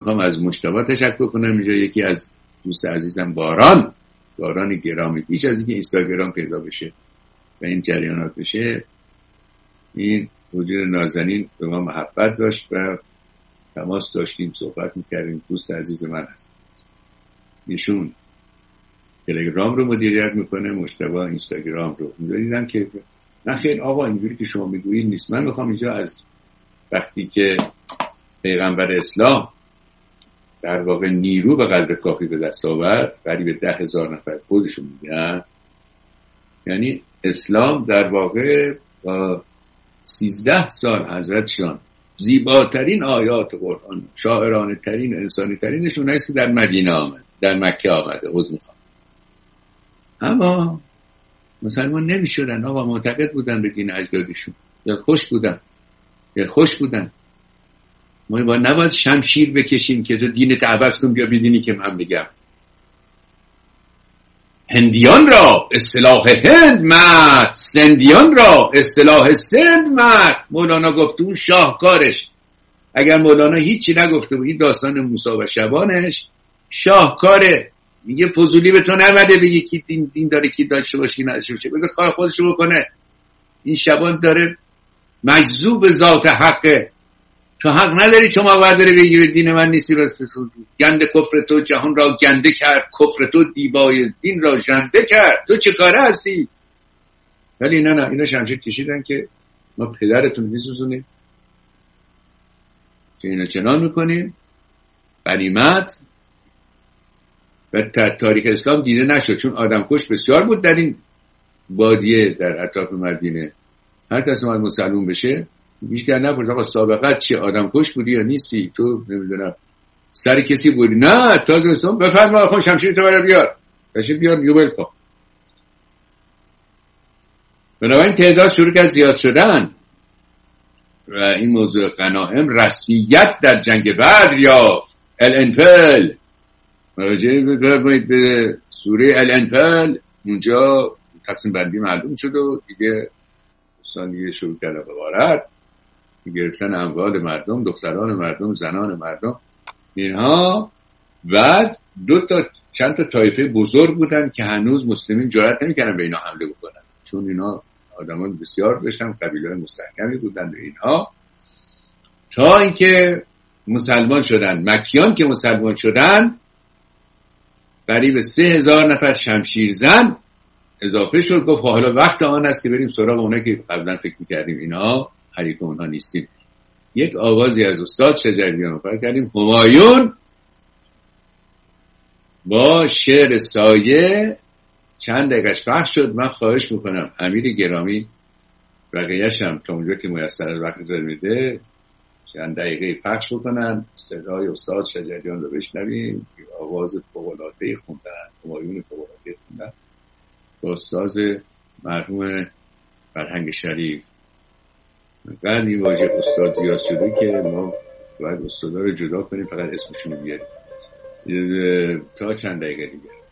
میخوام از مجتبی تشکر کنم اینجا. یکی از دوست عزیزم باران گرامی، پیش از اینکه اینستاگرام پیدا بشه و این جریانات بشه، این وجود نازنین به ما محبت داشت و تماس داشتیم، صحبت میکردیم. دوست عزیز من هست، ایشون تلگرام رو مدیریت میکنه، مجتبی اینستاگرام رو. دیدم که نه خیر آقا اینجوری که شما میگویید نیست. من میخوام اینجا از وقتی که پیغمبر اسلام در واقع نیرو به قلب کافی به دست آورد، قریب 10,000 نفر خودشون میگن، یعنی اسلام در واقع با 13 سال حضرتشان زیباترین آیات قرآن، شاعرانه ترین، انسانی ترینش اونایی است که در مدینه آمد، در مکه آمده. عذر میخوام. اما مسلمان نمیشدن آقا، معتقد بودن به دین اجدادشون، یا خوش بودن. ما نباید شمشیر بکشیم که تو دینت عوض کن بیا بدینی که من بگم. هندیان را اصطلاح هند مد، سندیان را اصطلاح سند مد. مولانا گفت اون شاهکارش. اگر مولانا هیچی نگفته بود، این داستان موسی و شبانش شاهکاره. میگه فضولی به تو نمده بگی کی دین داره کی داشته باشی نداشته باشه، بذار کار خودش رو بکنه. این شبان داره مجذوب ذات حقه. تو حق نداری شما واداره بگی به دین من نیستی. راستون گند کفر تو جهان را گنده کرد، کفر تو دیبای دین را ژنده کرد، تو چه کاره هستی؟ ولی نه اینا شمشیر کشیدن که ما پدرتون میسوزونیم، که اینا چنان میکنیم. غنیمت و تاریخ اسلام دیده نشد، چون آدمکش بسیار بود در این بادیه در اطراف مدینه. هر کسی اومد مسلمون بشه هیچ کار نپرسید آقا سابقت چیه، آدمکش بودی یا نیستی، تو نمیدونم سر کسی بودی، نه تا دوستان بفرما آقا شمشیر تو برای بیار، تشریف بیار یوبل کن. بنابراین تعداد شروع کرد زیاد شدن و این موضوع غنایم رسمیت در جنگ بدر یافت. الانفال، مراجعه بفرمایید به سوره الانفال، اونجا تقسیم بندی معلوم شد و دیگه دوستان دیگه شروع کردن به غارت، گرفتن اموال مردم، دختران مردم، زنان مردم اینها. بعد چند تا طایفه بزرگ بودن که هنوز مسلمین جرأت نمی‌کردن به اینا حمله بکنن، چون اینا آدمان بسیار داشتن، قبیله مستحکمی بودن به اینها. تا اینکه مسلمان شدن، مکیان که مسلمان شدن، قریب 3,000 نفر شمشیر زن اضافه شد. گفت حالا وقت آن است که بریم سراغ اونایی که قبلا فکر می‌کردیم اینا حریف اونها نیستیم. یک آوازی از استاد شجریان رو فرق کردیم. همایون با شعر سایه چند دقیقش پخش شد. من خواهش میکنم امیر گرامی بقیه‌اش هم تا اونجا که میسر از وقت میده چند دقیقه پخش بکنن، صدای استاد شجریان رو بشنویم. آواز فوق‌العاده خوندن، همایون فوق‌العاده خوندن با ساز مرحوم فرهنگ شریف. بعد این واژه استاد زیاد شده که ما باید استادا رو جدا کنیم، فقط اسمشون رو بیاریم. تا چند دقیقه دیگه